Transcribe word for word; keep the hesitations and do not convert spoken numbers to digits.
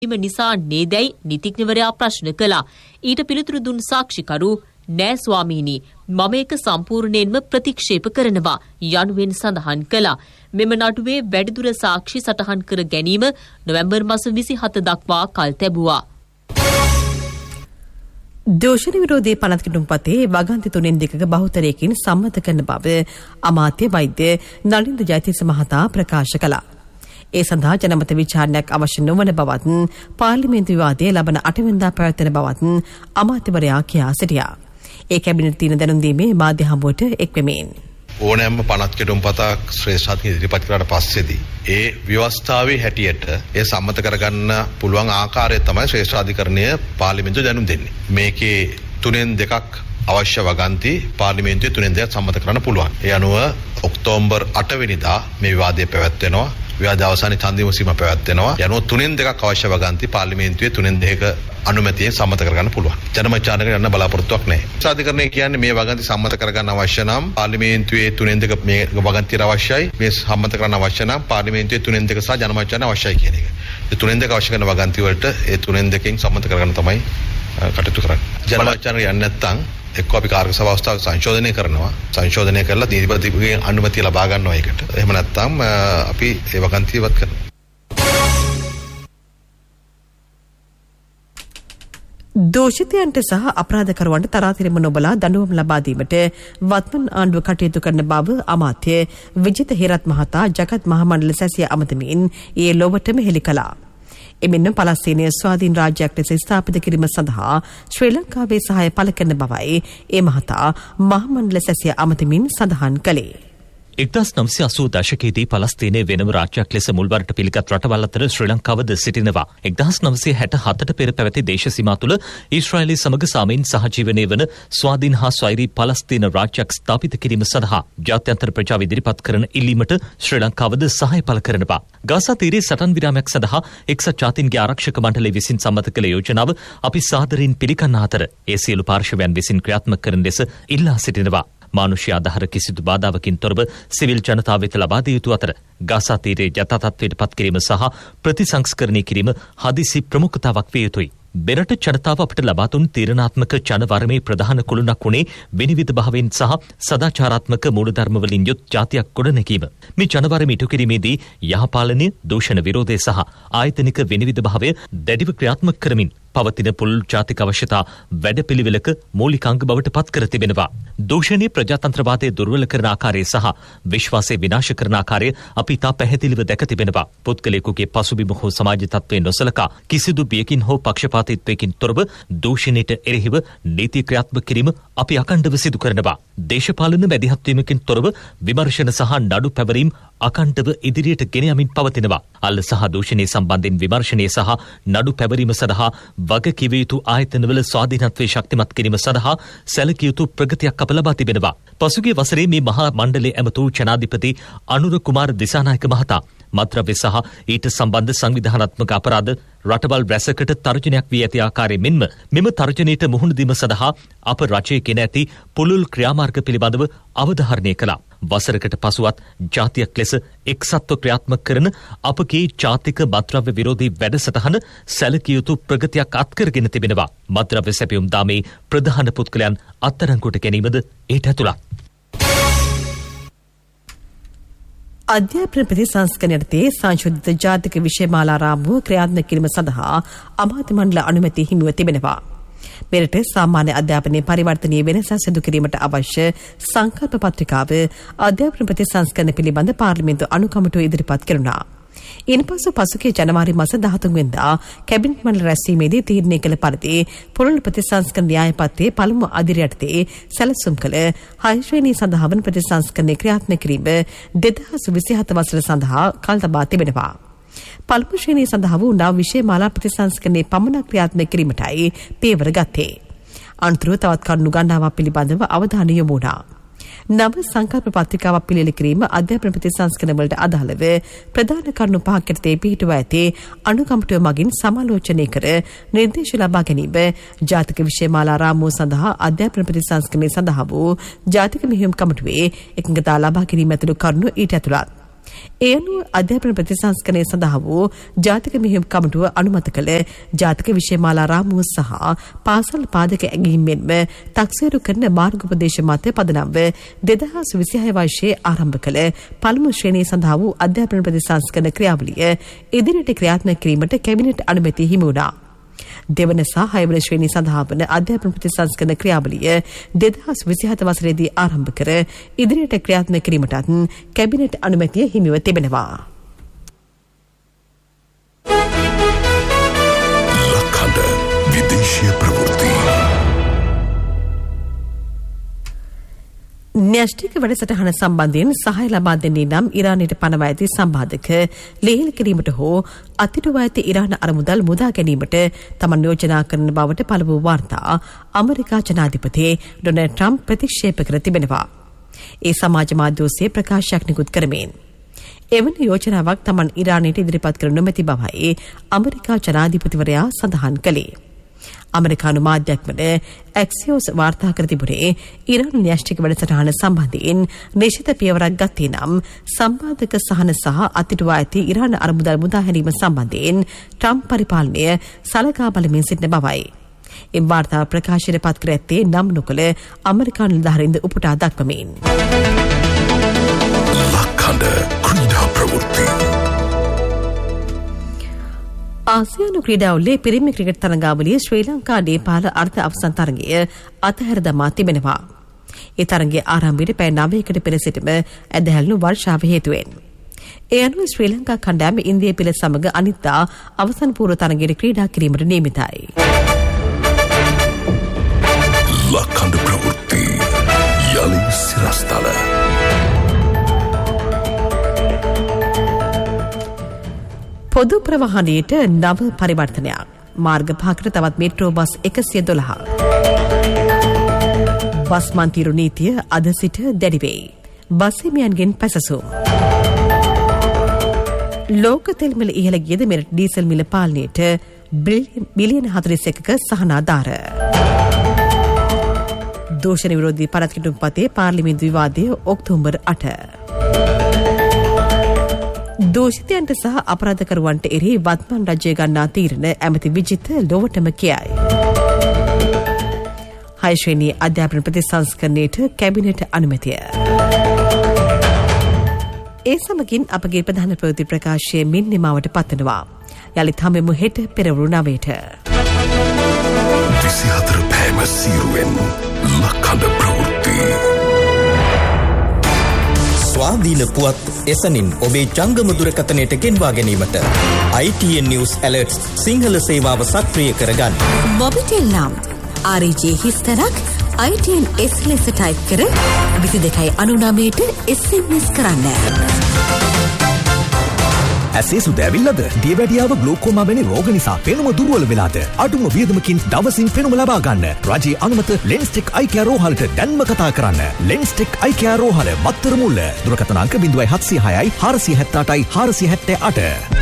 නිසා නේදයි නීතිඥවරයා ප්‍රශ්න කළා. ඊට පිළිතුරු දුන් සාක්ෂිකරු නෑ ස්වාමීනි මම ඒක සම්පූර්ණයෙන්ම ප්‍රතික්ෂේප කරනවා යනුවෙන් සඳහන් කළා. මෙම නඩුවේ වැඩිදුර සාක්ෂි සටහන් කර ගැනීම නොවැම්බර් මාස විසිහත දක්වා කල් තැබුවා. දෝෂණ විරෝධී පනත් කිටුම්පතේ වගන්ති තුනෙන් දෙකක බහුතරයකින් සම්මත කරන බව අමාත්‍ය වෛද්‍ය නලින්ද ජයතිස්ස මහතා ප්‍රකාශ කළා. ඒ සඳහා ජනමත විචාරණයක් අවශ්‍ය නොවන බවත් පාර්ලිමේන්තු විවාදයේ ලබන අටවෙනිදා පැවැත්වෙන බවත් අමාත්‍යවරයා කියා සිටියා. ඒ කැබිනට් තියෙන දැනුම් දීමේ මාධ්‍ය හමුවට එක්වෙමින් ඕනෑම පනත් කෙටුම්පතක් ශ්‍රේෂ්ඨාධිකරණයට ඉදිරිපත් කරාට පස්සේදී ඒ ව්‍යවස්ථාවේ හැටියට ඒ සම්මත කරගන්න පුළුවන් ආකාරය තමයි ශ්‍රේෂ්ඨාධිකරණය පාර්ලිමේන්තුවට දැනුම් දෙන්නේ. මේකේ තුනෙන් දෙකක් අවශ්‍ය වගන්ති පාර්ලිමේන්තුවේ තුනෙන් දෙකක් සම්මත කරන්න පුළුවන්. ඒ අනුව ඔක්තෝබර් අට වෙනිදා මේ විවාදය පැවැත්වෙනවා. විවාද අවසානයේ ඡන්ද විමසීම පැවැත්වෙනවා. යනුව තුනෙන් දෙකක් අවශ්‍ය වගන්ති පාර්ලිමේන්තුවේ තුනෙන් දෙකක අනුමැතියෙන් සම්මත කරගන්න පුළුවන්. ජනමතචාරණයකට යන්න බලාපොරොත්තුවක් නැහැ. ශ්‍රේෂ්ඨාධිකරණය කියන්නේ මේ වගන්ති සම්මත කරගන්න අවශ්‍ය නම් පාර්ලිමේන්තුවේ තුනෙන් දෙක මේ වගන්තිය අවශ්‍යයි. මේ සම්මත කරන්න අවශ්‍ය නම් පාර්ලිමේන්තුවේ තුනෙන් දෙක සහ ජනමතචාරණය අවශ්‍යයි කියන එක. ඒ තුනෙන් දෙක අවශ්‍ය කරන වගන්ති වලට ඒ තුනෙන් දෙකෙන් සම්මත කරගන්න තමයි කටයුතු කරන්නේ. ජනමතචාරණය යන්නේ නැත්නම් එක්ක අපි කාර්ය සභාව අවස්ථාව සංශෝධනය කරනවා. සංශෝධනය කරලා නීතිපතිගේ අනුමැතිය ලබා ගන්නවා ඒකට. එහෙම නැත්නම් අපි ඒ වගන්තිය ඉවත් කරනවා. දෝෂිතයන්ට සහ අපරාධකරුවන්ට තරාතිරම නොබලා දඬුවම් ලබා දීමට වත්මන් ආණ්ඩුව කටයුතු කරන බව අමාත්‍ය විජිත හේරත් මහතා ජගත් මහමණ්ඩල සැසිය අමතමින් ඒ ලොවටම හෙළි කළා. එමෙන්න පලස්තීනය ස්වාධීන රාජ්‍යයක් ලෙස ස්ථාපිත කිරීම සඳහා ශ්‍රී ලංකාවේ සහාය පළ කරන බවයි ඒ මහතා මහමණ්ඩල සැසිය අමතමින් සඳහන් කළේ. එක්දහස් නවසිය අසූ දශකයේදී පලස්තීනය වෙනම රාජ්‍යයක් ලෙස මුල්වරට පිළිගත් රටවල් අතර ශ්‍රී ලංකාවද සිටිනවා. එක්දහස් නවසිය හැට හතට පෙර පැවති දේශ සීමා තුළ ඊශ්‍රායලය සමග සාමීන් සහජීවනය වන ස්වාධීන හා ස්වෛරී පලස්තීන රාජ්‍යයක් ස්ථාපිත කිරීම සඳහා ජාත්‍යන්තර ප්‍රජාව ඉදිරිපත් කරන ඉල්ලීමට ශ්‍රී ලංකාවද සහාය පළ කරනවා. ගාසා තීරයේ සටන් විරාමයක් සඳහා එක්සත් ජාතීන්ගේ ආරක්ෂක මණ්ඩලය විසින් සම්මත කළ යෝජනාව අපි සාදරයෙන් පිළිගන්න අතර ඒ සියලු පාර්ශවයන් විසින් ක්‍රියාත්මක කරන ලෙස ඉල්ලා සිටිනවා. මානුෂ්‍ය ආධාර කිසිදු බාධාවකින් තොරව සිවිල් ජනතාව වෙත ලබා දිය යුතු අතර ගාසා තීරයේ යථාතත්වයට පත් කිරීම සහ ප්‍රතිසංස්කරණය කිරීම හදිසි ප්‍රමුඛතාවක් විය යුතුයි. බෙරට ජනතාව අපට ලබා දුන් තීරණාත්මක ජනවරමේ ප්‍රධාන කුළුණක් වුණේ විනිවිද භාවයෙන් සහ සදාචාරාත්මක මූලධර්ම වලින් යුත් ජාතියක් ගොඩනැගීම. මේ ජනවරම ඉටු කිරීමේදී යහපාලනය, දූෂණ විරෝධය සහ ආයතනික විනිවිද භාවය දැඩිව ක්‍රියාත්මක කරමින් පවතින පුළුල් ජාතික අවශ්‍යතා වැඩපිළිවෙලක මූලිකාංග බවට පත් කර තිබෙනවා. දූෂණයේ ප්‍රජාතන්ත්‍රවාදය දුර්වල කරන ආකාරය සහ විශ්වාසය විනාශ කරන ආකාරය අපි තා පැහැදිලිව දැක තිබෙනවා. පුද්ගලයෙකුගේ පසුබිම හෝ සමාජ තත්ත්වය නොසලකා කිසිදු බියකින් හෝ පක්ෂපාතීත්වයකින් තොරව දූෂණයට එරෙහිව නීති ක්‍රියාත්මක කිරීම අපි අකණ්ඩව සිදු කරනවා. දේශපාලන මැදිහත්වීමකින් තොරව විමර්ශන සහ නඩු පැවරීම් අකණ්ඩව ඉදිරියට ගෙන යමින් පවතිනවා. අල්ල සහ දූෂණය සම්බන්ධයෙන් විමර්ශනය සහ නඩු පැවරීම සඳහා වග කිව යුතු ආයතනවල ස්වාධීනත්වය ශක්තිමත් කිරීම සඳහා සැලකිය යුතු ප්‍රගතියක් අප ලබා තිබෙනවා. පසුගිය වසරේ මේ මහා මණ්ඩලයේ ඇමතු ජනාධිපති අනුර කුමාර දිසානායක මහතා මත්ද්‍රව්‍ය සහ ඊට සම්බන්ධ සංවිධානාත්මක අපරාධ රටවල් රැසකට තර්ජනයක් වී ඇති ආකාරය මෙන්ම මෙම තර්ජනයට මුහුණ දීම සඳහා අප රජයේ ගෙන ඇති පුළුල් ක්‍රියාමාර්ග පිළිබඳව අවධාරණය කළා. වසරකට පසුවත් ජාතියක් ලෙස එක්සත්ව ක්‍රියාත්මක කරන අපගේ ජාතික මත්ද්‍රව්‍ය විරෝධී වැඩසටහන සැලකිය යුතු ප්‍රගතියක් අත්කරගෙන තිබෙනවා. මත්ද්‍රව්‍ය සැපයුම් දාමේ ප්‍රධාන පුද්ගලයන් අත්අඩංගුවට ගැනීමද ඒට ඇතුළත්. අධ්‍යාපන ප්‍රතිසංස්කරණයේ සංශෝධිත ජාතික විෂය මාලා රාමුව ක්‍රියාත්මක කිරීම සඳහා අමාත්‍ය මණ්ඩල අනුමැතිය හිමිව තිබෙනවා. මෙරට සාමාන්‍ය අධ්‍යාපනයේ පරිවර්තනීය වෙනසක් සිදු කිරීමට අවශ්‍ය සංකල්ප පත්‍රිකාව අධ්‍යාපන ප්‍රතිසංස්කරණ පිළිබඳ පාර්ලිමේන්තු අනුකමිටුව ඉදිරිපත් කෙරුණා. ඉන්පසු පසුගිය ජනවාරි මාස දහතුන් වෙනිදා කැබිනට් මණ්ඩල රැස්වීමේදී තීරණය කළ පරිදි පුළුල් ප්‍රතිසංස්කරණ න්‍යායපත්‍රයේ පළමු අදිරියටතේ සැලසුම් කළ හය ශ්‍රේණිය සඳහා වන ප්‍රතිසංස්කරණය ක්‍රියාත්මක කිරීම දෙදහස් විසිහත වසර සඳහා කල් තබා තිබෙනවා. පළමු ශ්‍රේණිය සඳහා වූ නව විෂය මාලා ප්‍රතිසංස්කරණයේ පමණක් ක්‍රියාත්මක කිරීමටයි පියවර ගත්තේ. අනතුරුව තවත් කරුණු ගණනාවක් පිළිබඳව අවධානය යොමු වුණා. නව සංකල්ප පත්‍රිකාවක් පිළියෙල කිරීම අධ්‍යාපන ප්‍රතිසංස්කරණ වලට අදාළව ප්‍රධාන කරුණු පහක් යටතේ පිහිටුවා ඇති අනුකම්පිටුව මගින් සමාලෝචනය කර නිර්දේශ ලබා ගැනීම ජාතික විෂය මාලා රාමුව සඳහා අධ්‍යාපන ප්‍රතිසංස්කරණය සඳහා වූ ජාතික මෙහෙයුම් කමිටුවේ එකඟතා ලබා ගැනීම ඇතුළු කරුණු ඊට ඇතුළත්. ඒ අනුව අධ්‍යාපන ප්‍රතිසංස්කරණය සඳහා වූ ජාතික මෙහෙයුම් කමිටුව අනුමත කළ ජාතික විෂයමාලා රාමුව සහ පාසල් පාදක ඇගීම් මෙන්ම තක්සේරු කරන මාර්ගෝපදේශ මත පදනම්ව දෙදහස් විසිහය වර්ෂයේ ආරම්භ කළ පළමු ශ්‍රේණිය සඳහා වූ අධ්‍යාපන ප්‍රතිසංස්කරණ ක්‍රියාවලිය ඉදිරියට ක්‍රියාත්මක කිරීමට කැබිනට් අනුමැතිය හිමි වුණා. දෙවන සහ හයවන ශ්‍රේණිය සඳහා වන අධ්‍යාපන ප්‍රතිසංස්කරණ ක්‍රියාවලිය දෙදහස් විසිහත වසරේදී ආරම්භ කර ඉදිරියට ක්‍රියාත්මක කිරීමටත් කැබිනට් අනුමැතිය හිමිව තිබෙනවා. ලක්හඬ විදේශීය ප්‍රවෘත්ති න්‍යෂ්ටික වැඩසටහන සම්බන්ධයෙන් සහාය ලබා දෙන්නේ නම් ඉරානයට පනවා ඇති සම්බාධක ලිහිල් කිරීමට හෝ අතිටුවා ඇති ඉරාන අරමුදල් මුදා ගැනීමට තමන් යෝජනා කරන බවට පළමු වාර්තා ඇමරිකා ජනාධිපති ඩොනල්ඩ් ට්‍රම්ප් ප්‍රතික්ෂේප කර තිබෙනවා. ඒ සමාජ මාධ්‍ය ඔස්සේ ප්‍රකාශයක් නිකුත් කරමින් එවැනි යෝජනාවක් තමන් ඉරානයට ඉදිරිපත් කර නොමැති බවයි ඇමරිකා ජනාධිපතිවරයා සඳහන් කළේ. අමරිකානු මාධ්‍යයක් වන ඇක්සියෝස් වාර්තා කර තිබුණේ ඉරාන න්‍යෂ්ටික වැඩසටහන සම්බන්ධයෙන් නිශ්චිත පියවරක් ගත්තේ නම් සම්බාධක සහන සහ අතිටුවා ඇති ඉරාන අරමුදල් මුදා හැරීම සම්බන්ධයෙන් ට්‍රම්ප් පරිපාලනය සලකා බලමින් සිටින බවයි. එම වාර්තාව ප්‍රකාශයට පත් කර ඇත්තේ නම් නොකළ අමරිකානු නිලධාරීන්ද උපුටා දක්වමින්. ලක්හඬ ක්‍රීඩා ප්‍රවෘත්ති ආසියානු ක්‍රීඩාවලේ පිරිමි ක්‍රිකට් තරඟාවලිය ශ්‍රී ලංකා නේපාල අර්ධ අවසන් තරඟය අතහැර දමා තිබෙනවා. ඒ තරඟයේ ආරම්භයට පැය නවයකට පෙර සිටම ඇදහැල්ලු වර්ෂාව හේතුවෙන්. ඒ අනුව ශ්‍රී ලංකා කණ්ඩායම ඉන්දිය පිළ සමග අනිද්දා අවසන් පූර්ව තරඟයට ක්‍රීඩා කිරීමට නියමිතයි. ලක්හඬ ප්‍රවෘත්ති යලි සිරස්තල පොදු ප්‍රවාහනයට නව පරිවර්තනයක්. මාර්ග පහකට තවත් මෙට්‍රෝ බස් එකසිය දොළහ. බස් මන්තිරු නීතිය අද සිට දැඩි වෙයි. බස් හිමියන්ගෙන් පැසසුම්. ලෝක තෙල් මිල ඉහළ ගියද මෙරට ඩීසල් මිල පාලනයට බිලියන හතළිස් එකක සහනාධාර. දෝෂණ විරෝධී පළාත් කිටුම්පතේ පාර්ලිමේන්තු විවාදය ඔක්තෝබර් අට. දෝෂිතයන්ට සහ අපරාධකරුවන්ට එරෙහි වත්මන් රජය ගන්නා තීරණ ඇමති විජිත ලොවටම කියයි. හය ශ්‍රේණී අධ්‍යාපන ප්‍රතිසංස්කරණයට කැබිනට් අනුමැතිය. ඒ සමගින් අපගේ ප්‍රධාන ප්‍රවෘත්ති ප්‍රකාශය මින් නිමාවට පත්වනවා. යළිත් හමුවෙමු හෙට පෙරවරු නවයට. විසිහතර පෑම සීරුවෙන් ලක්හඬ ප්‍රවෘත්ති ස්වාධීන පුවත් එසනින් ඔබේ ජංගම දුරකථනයට ගෙන්වා ගැනීමට I T N News Alerts Sinhala සේවාව සක්‍රිය කරගන්න. මොබිටෙල් නම් R J හිස්තරක් I T N S ලෙස ටයිප් කර විසි දෙකයි අනුනවයට S M S කරන්න. ඇසේ සුදැවිල්ලද දියවැඩියාව ග්ලෝකෝමා වැනි රෝග නිසා පෙනුම දුර්වල වෙලාද අඩුම වියදමකින් දවසින් පෙනුම ලබා ගන්න රජයේ අනුමත ලෙන්ස්ටෙක් අයි කෙයාර් රෝහලට දැන්ම කතා කරන්න. ලෙන්ස්ටෙක් අයි කෙයාර් රෝහල මත්තර මුල්ල දුරකථන අංක හතලිස් හයයි හාරසිය හැත්තඅටයි හාරසිය හැත්තෑ අට.